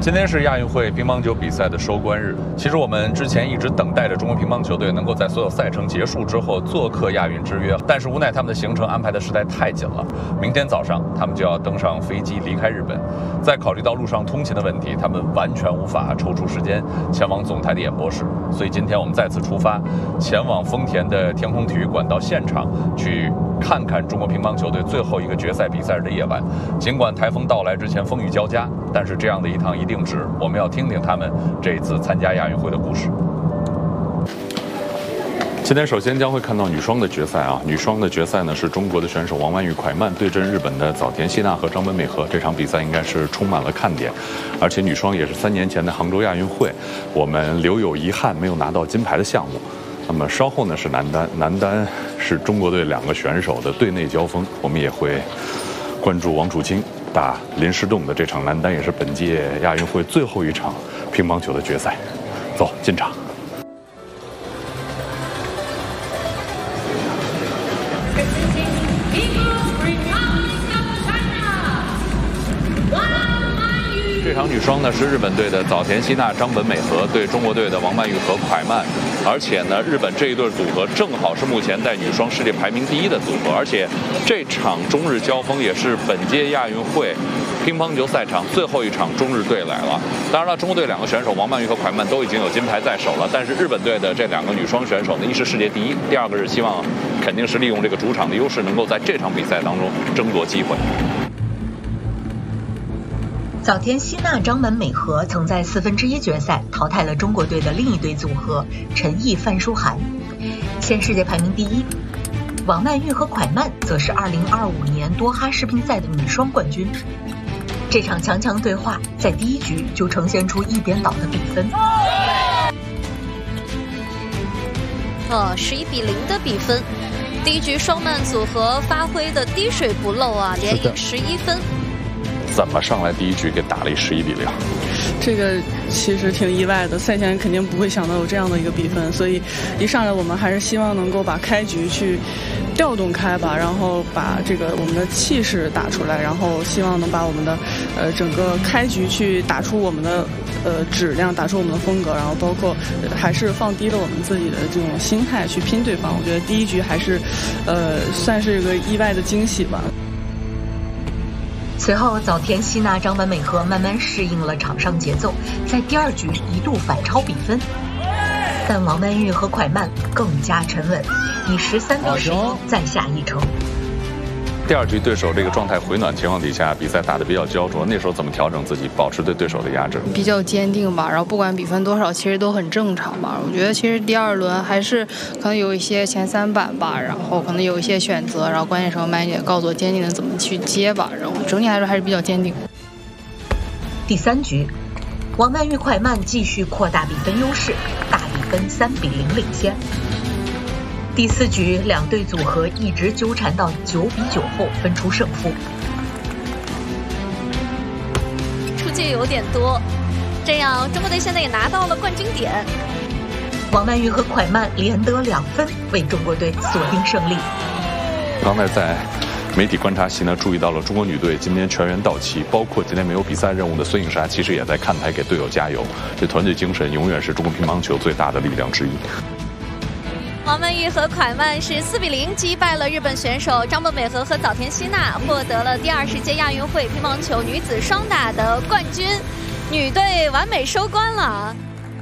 今天是亚运会乒乓球比赛的收官日。其实我们之前一直等待着中国乒乓球队能够在所有赛程结束之后做客亚运之约，但是无奈他们的行程安排的实在太紧了。明天早上他们就要登上飞机离开日本，再考虑到路上通勤的问题，他们完全无法抽出时间前往总台的演播室。所以今天我们再次出发，前往丰田的天空体育馆到现场去看看中国乒乓球队最后一个决赛比赛日的夜晚。尽管台风到来之前风雨交加，但是这样的一趟一定值。我们要听听他们这一次参加亚运会的故事。今天首先将会看到女双的决赛啊，女双的决赛呢是中国的选手王曼玉、蒯曼对阵日本的早田希娜和张本美和。这场比赛应该是充满了看点，而且女双也是3年前的杭州亚运会我们留有遗憾没有拿到金牌的项目。那么稍后呢是男单，男单是中国队2个选手的队内交锋，我们也会关注王楚钦打林诗栋的这场男单，也是本届亚运会最后一场乒乓球的决赛。走，进场。这场女双呢是日本队的早田希娜、张本美和对中国队的王曼玉和蒯曼，而且呢，日本这一对组合正好是目前在女双世界排名第1的组合，而且这场中日交锋也是本届亚运会乒乓球赛场最后一场中日对垒了。当然了，中国队2个选手王曼玉和蒯曼都已经有金牌在手了，但是日本队的这2个女双选手呢，一是世界第1，第2个是希望肯定是利用这个主场的优势，能够在这场比赛当中争夺机会。 早田希娜、张本美和曾在1/4决赛淘汰了中国队的另一对组合陈毅、范舒涵，现世界排名第1。王曼玉和蒯曼则是2025年多哈世乒赛的女双冠军。这场强强对话在第1局就呈现出1边倒的比分。 11-0的比分。第1局双曼组合发挥的滴水不漏啊，连赢11分。 怎么上来第1局给打了一11-0？ 这个其实挺意外的，赛前肯定不会想到有这样的一个比分，所以一上来我们还是希望能够把开局去调动开吧，然后把这个我们的气势打出来，然后希望能把我们的整个开局去打出我们的质量，打出我们的风格，然后包括还是放低了我们自己的这种心态去拼对方。我觉得第1局还是算是一个意外的惊喜吧。 随后早田希娜、张本美和慢慢适应了场上节奏，在第2局一度反超比分，但王曼玉和蒯曼更加沉稳，以13-11再下一城。 第2局对手这个状态回暖情况底下，比赛打得比较焦灼，那时候怎么调整自己，保持对对手的压制？ 比较坚定吧，然后不管比分多少，其实都很正常吧。我觉得其实第2轮还是可能有一些前3板吧，然后可能有一些选择，然后关键时候曼姐告诉我坚定的怎么去接吧，然后整体来说还是比较坚定。 第3局，王曼玉、蒯曼继续扩大比分优势，大比分3-0领先。第4局2队组合一直纠缠到9-9后分出胜负。 出界有点多，这样中国队现在也拿到了冠军点。 王曼玉和蒯曼连得2分，为中国队锁定胜利。 刚才在媒体观察席呢，注意到了中国女队今天全员到齐，包括今天没有比赛任务的孙颖莎，其实也在看台给队友加油。这团队精神永远是中国乒乓球最大的力量之一。 王曼玉和蒯曼是4-0击败了日本选手张本美和和早田希娜，获得了第20届亚运会乒乓球女子双打的冠军，女队完美收官了。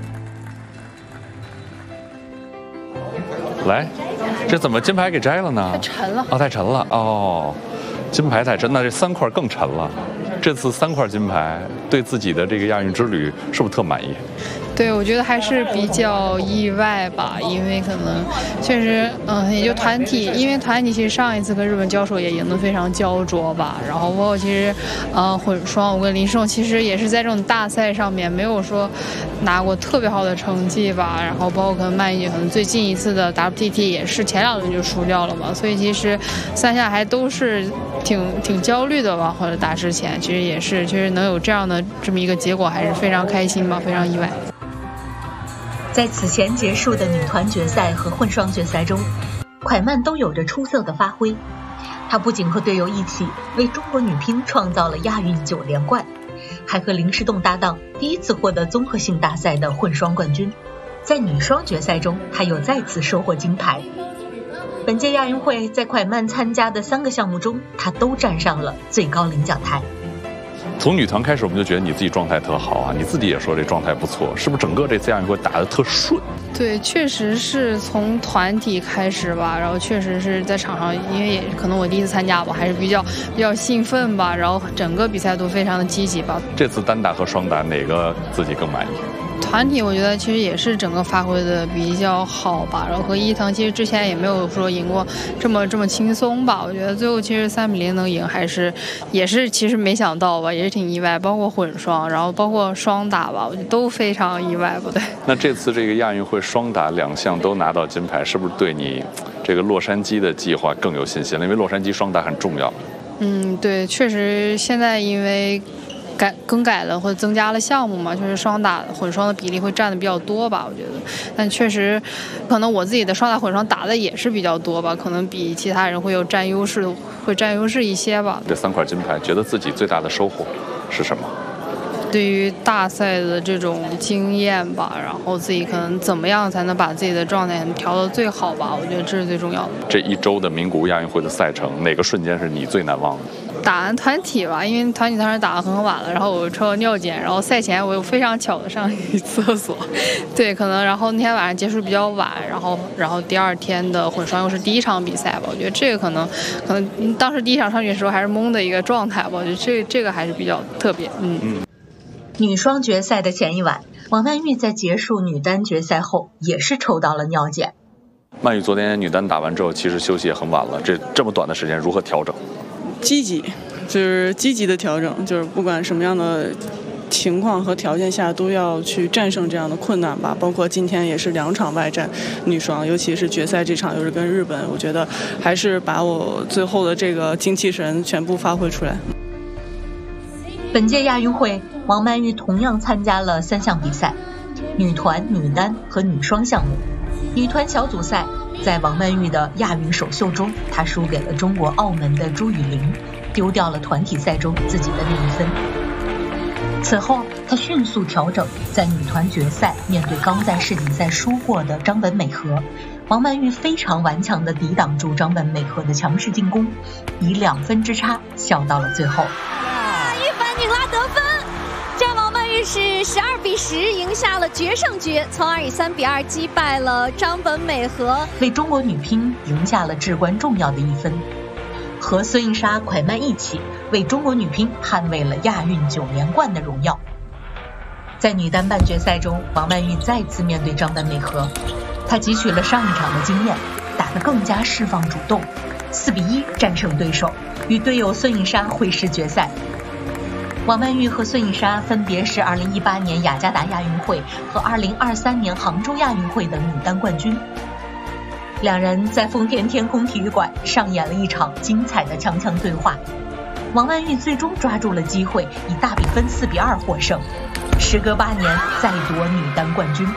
来，这怎么金牌给摘了呢？ 太沉了。 太沉了哦，金牌太沉，那这3块更沉了。这次3块金牌，对自己的这个亚运之旅是不是特满意？ 对，我觉得还是比较意外吧，因为可能确实，也就团体，因为团体其实上一次跟日本交手也赢得非常焦灼吧。然后包括其实，混双我跟林诗栋其实也是在这种大赛上面没有说拿过特别好的成绩吧。然后包括可能曼玉可能最近一次的 WTT 也是前2轮就输掉了嘛，所以其实3下还都是挺焦虑的吧。或者打之前，其实也是，其实能有这样的这么一个结果，还是非常开心吧，非常意外。 在此前结束的女团决赛和混双决赛中，蒯曼都有着出色的发挥。她不仅和队友一起为中国女乒创造了亚运9连冠， 还和林诗栋搭档，第一次获得综合性大赛的混双冠军。在女双决赛中，她又再次收获金牌。本届亚运会在蒯曼参加的3个项目中，她都站上了最高领奖台。 从女团开始，我们就觉得你自己状态特好啊，你自己也说这状态不错，是不是整个这次亚运会打得特顺？ 对，确实是从团体开始吧，然后确实是在场上，因为也可能我第一次参加吧，还是比较兴奋吧，然后整个比赛都非常的积极吧。 这次单打和双打哪个自己更满意？ 团体我觉得其实也是整个发挥的比较好吧，然后和伊藤其实之前也没有说赢过这么轻松吧，我觉得最后其实3-0能赢也是其实没想到吧，也是挺意外，包括混双，然后包括双打吧，我觉得都非常意外，不对。 那这次这个亚运会双打2项都拿到金牌，是不是对你这个洛杉矶的计划更有信心了？因为洛杉矶双打很重要。 对，确实现在因为更改了或者增加了项目嘛，就是双打混双的比例会占的比较多吧，我觉得。但确实可能我自己的双打混双打的也是比较多吧，可能比其他人会占优势一些吧。 这3块金牌，觉得自己最大的收获是什么？ 对于大赛的这种经验吧，然后自己可能怎么样才能把自己的状态调到最好吧，我觉得这是最重要的。 这1周的名古屋亚运会的赛程，哪个瞬间是你最难忘的？ 打完团体吧，因为团体当时打得很晚了，然后我抽了尿检，然后赛前我又非常巧的上一厕所，对，可能然后那天晚上结束比较晚，然后第2天的混双又是第1场比赛吧，我觉得这个可能当时第1场上去的时候还是懵的一个状态吧，我觉得这个还是比较特别。 女双决赛的前一晚，王曼玉在结束女单决赛后也是抽到了尿检。 曼玉昨天女单打完之后，其实休息也很晚了，这么短的时间如何调整？ 积极的调整，就是不管什么样的情况和条件下都要去战胜这样的困难吧。包括今天也是2场外战女双，尤其是决赛这场又是跟日本，我觉得还是把我最后的这个精气神全部发挥出来。 本届亚运会，王曼玉同样参加了3项比赛，女团、女单和女双项目。女团小组赛，在王曼玉的亚运首秀中，她输给了中国澳门的朱雨玲，丢掉了团体赛中自己的那1分。此后，她迅速调整，在女团决赛面对刚在世锦赛输过的张本美和，王曼玉非常顽强地抵挡住张本美和的强势进攻，以2分之差笑到了最后。 一凡拧拉得分，这样王曼玉是12-10赢下了决胜局，从而以3-2击败了张本美和， 为中国女乒赢下了至关重要的1分。和孙颖莎、蒯曼一起为中国女乒捍卫了亚运9连冠的荣耀。在女单半决赛中，王曼玉再次面对张本美和，她汲取了上一场的经验，打得更加释放主动，4-1战胜对手，与队友孙颖莎会师决赛。王曼玉和孙颖莎分别是2018年雅加达亚运会和2023年杭州亚运会的女单冠军。2人在丰田天空体育馆上演了一场精彩的强强对话。王曼玉最终抓住了机会，以大比分4-2获胜，时隔8年再夺女单冠军。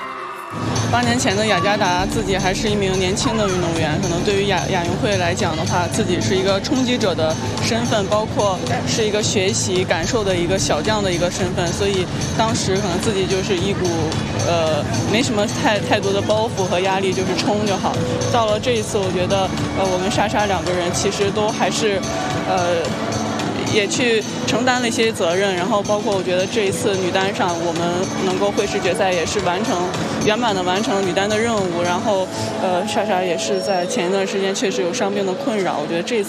8年前的雅加达，自己还是一名年轻的运动员，可能对于亚运会来讲的话，自己是一个冲击者的身份，包括是一个学习感受的一个小将的一个身份，所以当时可能自己就是一股没什么太多的包袱和压力，就是冲就好。到了这一次，我觉得我跟莎莎2个人其实都还是也去承担了一些责任，然后包括我觉得这一次女单上我们能够会师决赛也是圆满的完成女单的任务，然后莎莎也是在前一段时间确实有伤病的困扰，我觉得这次